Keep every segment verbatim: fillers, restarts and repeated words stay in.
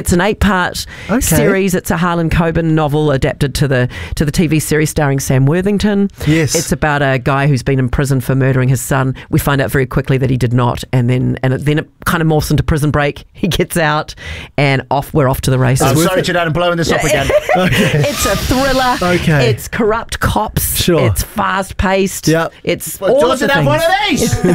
It's an eight-part Okay. series. It's a Harlan Coben novel adapted to the to the T V series starring Sam Worthington. Yes. It's about a guy who's been in prison for murdering his son. We find out very quickly that he did not, and then and it, then it kind of morphs into Prison Break. He gets out, and off we're off to the races. I'm sorry, Jade, I'm blowing this up again. It's a thriller. Okay. It's corrupt cops. Sure. It's fast-paced. Yep. It's Well, all of does the it have things. one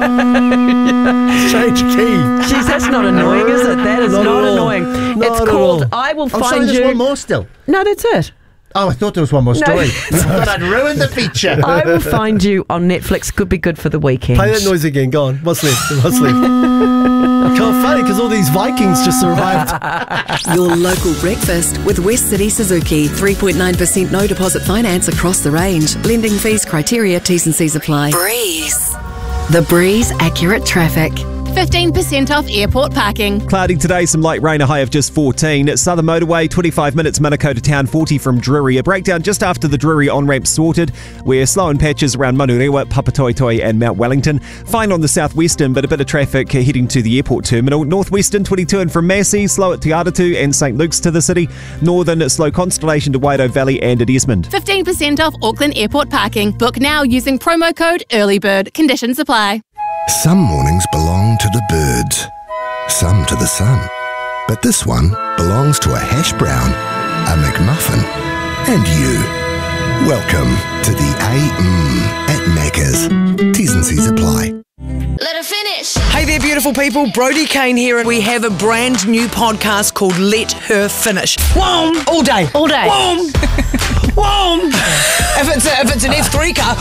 of these? Change key. Jeez, that's not annoying, is it? That is Not not, at all. annoying. Not it's at called all. I Will I'm Find sorry, there's You. one more still. No, that's it. Oh, I thought there was one more No. story. I thought I'd ruined the feature. I Will Find You on Netflix. Could be good for the weekend. Play that noise again. Go on. What's left? What's left? Kind of funny because all these Vikings just arrived. Your local breakfast with West City Suzuki. three point nine percent no deposit finance across the range. Lending fees, criteria, T's and C's apply. Breeze. The Breeze Accurate Traffic. fifteen percent off airport parking. Cloudy today, some light rain, a high of just fourteen. At Southern Motorway, twenty-five minutes Manukau to town, forty from Drury. A breakdown just after the Drury on-ramp sorted. We're slow in patches around Manurewa, Papatoetoe and Mount Wellington. Fine on the southwestern, but a bit of traffic heading to the airport terminal. Northwestern, twenty-two and from Massey, slow at Te Aratu and St Luke's to the city. Northern, slow Constellation to Waido Valley and at Esmond. fifteen percent off Auckland airport parking. Book now using promo code EARLYBIRD. Conditions apply. Some mornings belong to the birds, some to the sun. But this one belongs to a hash brown, a McMuffin, and you. Welcome to the A M at Macca's. T's and C's apply. Let her finish. Hey there, beautiful people. Brody Kane here, and we have a brand new podcast called Let Her Finish. Whoom! All day. All day. Whoom! Whoom! If it's a, if it's an F three car,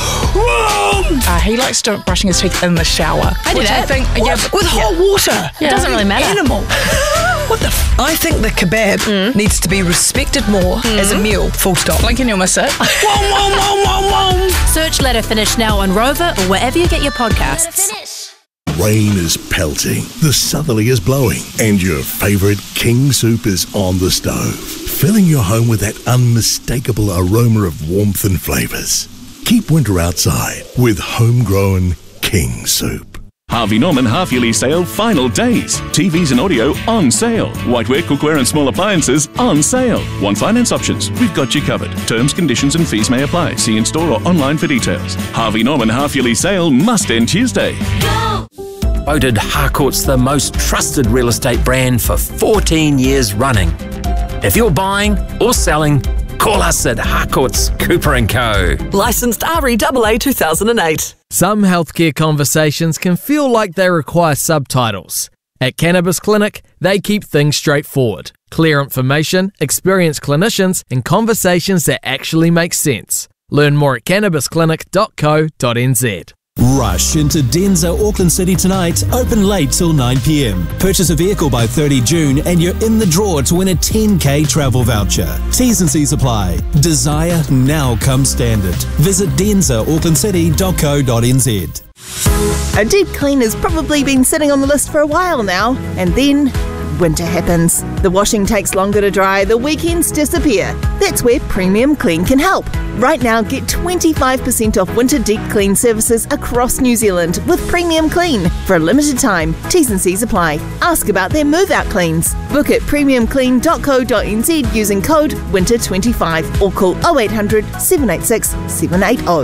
whoom! Uh, he likes to brushing his teeth in the shower. I do which that. I think, yeah, but- With hot water. It doesn't really matter. Animal. What the f- I think the kebab needs to be respected more as a meal, full stop. Blink and you'll miss it. Whoom, whoom, whoom, whoom, whoom. Search Let Her Finish now on Rover or wherever you get your Let her podcasts. finish. Rain is pelting, the southerly is blowing, and your favourite King Soup is on the stove, filling your home with that unmistakable aroma of warmth and flavours. Keep winter outside with homegrown King Soup. Harvey Norman half-yearly sale final days. T Vs and audio on sale. Whiteware, cookware and small appliances on sale. Want finance options? We've got you covered. Terms, conditions and fees may apply. See in store or online for details. Harvey Norman half-yearly sale must end Tuesday. Go! Voted Harcourt's the most trusted real estate brand for fourteen years running. If you're buying or selling, call us at Harcourt's Cooper and Co. Licensed R E A A two thousand eight. Some healthcare conversations can feel like they require subtitles. At Cannabis Clinic, they keep things straightforward. Clear information, experienced clinicians, and conversations that actually make sense. Learn more at cannabis clinic dot co dot n z. Rush into Denza Auckland City tonight, open late till nine p m. Purchase a vehicle by thirty June and you're in the draw to win a ten K travel voucher. T's and C's apply. Desire now comes standard. Visit denza auckland city dot co dot n z. A deep clean has probably been sitting on the list for a while now, and then winter happens. The washing takes longer to dry, the weekends disappear. That's where Premium Clean can help. Right now, get twenty-five percent off winter deep clean services across New Zealand with Premium Clean. For a limited time, T's and C's apply. Ask about their move-out cleans. Book at premium clean dot co dot n z using code winter twenty-five or call oh eight hundred, seven eight six, seven eight oh.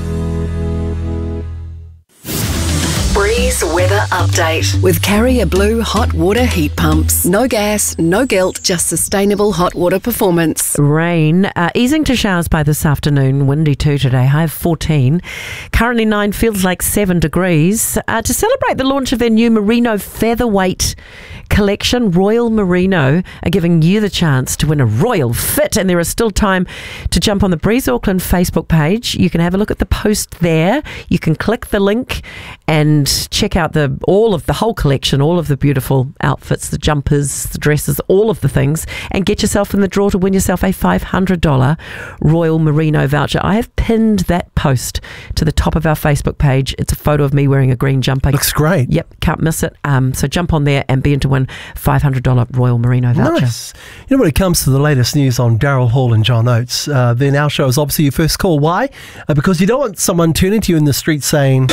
Breeze Weather Update with Carrier Blue Hot Water Heat Pumps. No gas, no guilt, just sustainable hot water performance. Rain, uh, easing to showers by this afternoon, windy too today, high of fourteen. Currently nine, feels like seven degrees. Uh, to celebrate the launch of their new Merino Featherweight collection, Royal Merino are giving you the chance to win a royal fit, and there is still time to jump on the Breeze Auckland Facebook page. You can have a look at the post there. You can click the link and check out the all of the whole collection, all of the beautiful outfits, the jumpers, the dresses, all of the things, and get yourself in the draw to win yourself a five hundred dollars Royal Merino voucher. I have pinned that post to the top of our Facebook page. It's a photo of me wearing a green jumper. Looks great. Yep, can't miss it. Um, so jump on there and be in to win five hundred dollars Royal Merino voucher. Nice. You know, when it comes to the latest news on Daryl Hall and John Oates, uh, then our show is obviously your first call. Why? Uh, because you don't want someone turning to you in the street saying,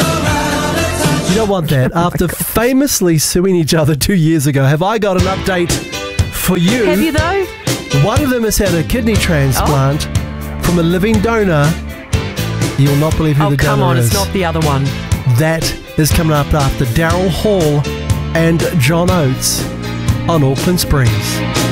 you don't want that. Oh After famously suing each other two years ago, have I got an update For you. Have you though? One of them has had a kidney transplant oh. from a living donor. You'll not believe who oh, the donor is. Oh, come on, is. It's not the other one. That is coming up after Daryl Hall and John Oates on Auckland's Breeze.